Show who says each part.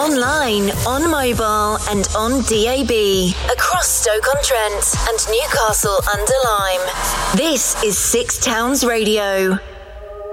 Speaker 1: online, on mobile and on DAB. Across Stoke-on-Trent and Newcastle under Lyme. This is Six Towns Radio.